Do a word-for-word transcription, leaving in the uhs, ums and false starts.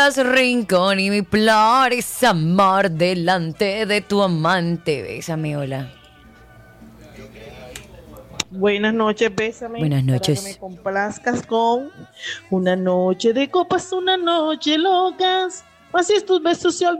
rincón y mi flor es amar delante de tu amante. Bésame, hola. Buenas noches, bésame. Buenas noches. Para que me complazcas con una noche de copas, una noche locas. Así estos besos se olvidan.